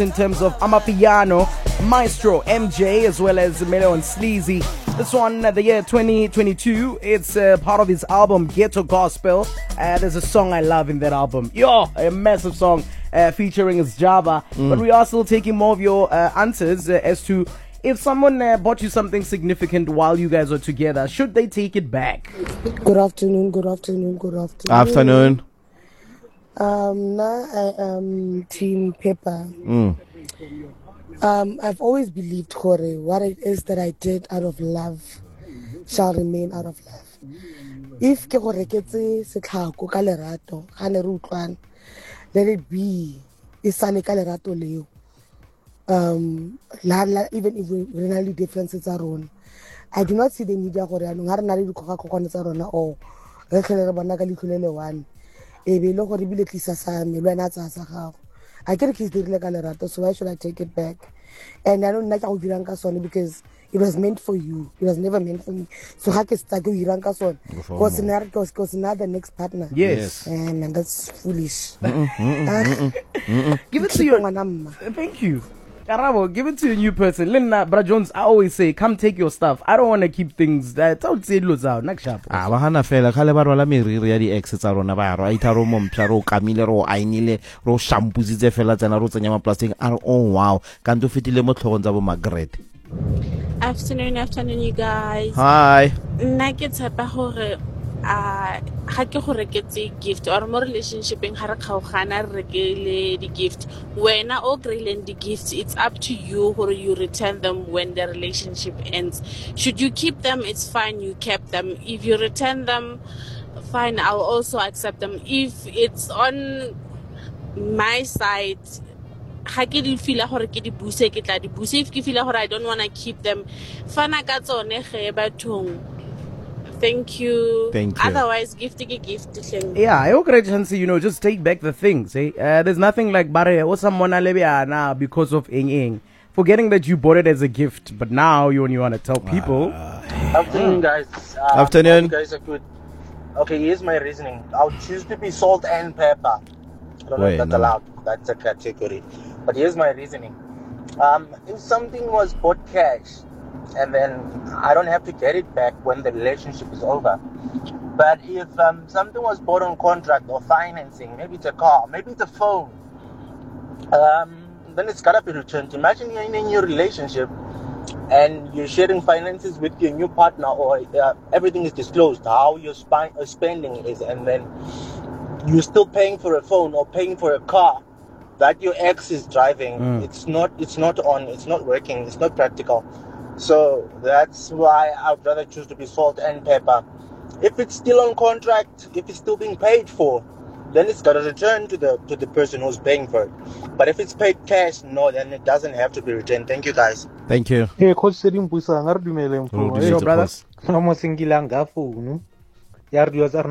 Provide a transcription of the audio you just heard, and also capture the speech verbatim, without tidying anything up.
in terms of Amapiano, Maestro, M J, as well as Melo and Sleazy. This one, uh, the year twenty twenty-two, it's uh, part of his album Ghetto Gospel. Uh, there's a song I love in that album. Yo, a massive song uh, featuring his Java. Mm. But we are still taking more of your uh, answers uh, as to if someone uh, bought you something significant while you guys were together, should they take it back? Good afternoon, good afternoon, good afternoon. Afternoon. Um, now I am Team Pepper. Mm. Um, I've always believed, Kore, what it is that I did out of love shall remain out of love. If ke go reketse setlhako ka lerato, ga ne re utlwana, let it be. Isane ka lerato leo. Um, la, la, even if we really differences are on, I do not see the media gore anong ha re na le dikgokagokwane tsa rona o re tlhele re bona ka litlholele one e be le gore bile tlisa sa me lwana tsa sa gago a ke re ke dirile ka lerato, so why should I take it back? And I don't nna ka go dirang ka sone because it was meant for you, it was never meant for me, so ha ke sta ke dirang ka sone because now because now the next partner. Yes, and man, that's foolish. Mm-mm, mm-mm, mm-mm, mm-mm. Give it to your thank you Karabo, give it to a new person. Lena Bra Jones, I always say, come take your stuff. I don't want to keep things that don't say lose out. Nak sharp. Ah, ba hana fela khale ba rola meriri ya di ex tsa rona ba ro aita ro mompla ro kamile ro ainile ro shampuzitse fela tsena ro tsenya ma plastic. Oh wow, kanto fitile mo tlhogong tsa bo Margaret. Afternoon, afternoon, you guys. Hi. Nna ke tshepa hore a ha ke go reketse gift or mo relationshipeng ha re kgaogana re rekele di gift wena o greleng di gifts, it's up to you or you return them when the relationship ends. Should you keep them, it's fine, you kept them. If you return them, fine, I'll also accept them. If it's on my side, ha ke di feel gore ke di buse ke tla di buse. If ke feel gore I don't want to keep them, fana ka tsone ge bathong. Thank you. Thank you. Otherwise, gift gift. Yeah, I agree, Chancy. You know, just take back the things. Eh? Uh, there's nothing like bare or someone now because of ing ing. Forgetting that you bought it as a gift, but now you only want to tell people. Uh, Afternoon, guys. Uh, Afternoon. You guys are good. Okay, here's my reasoning. I'll choose to be salt and pepper. I don't know Wait, if that's no. allowed. That's a category. But here's my reasoning. Um, if something was bought cash, and then I don't have to get it back when the relationship is over. But if um, something was bought on contract or financing, maybe it's a car, maybe it's a phone, um, then it's gotta be returned. Imagine you're in a new relationship and you're sharing finances with your new partner, or uh, everything is disclosed, how your sp- uh, spending is, and then you're still paying for a phone or paying for a car that your ex is driving. Mm. It's not. It's not on. It's not working. It's not practical. So that's why I'd rather choose to be salt and pepper. If it's still on contract, if it's still being paid for, then it's got to return to the to the person who's paying for it. But if it's paid cash, no, then it doesn't have to be returned. Thank you, guys. Thank you. Hey, coach Sedim Busa, ngar dumele mpo. Sure, brother. Amo singila ngafu, no? Yar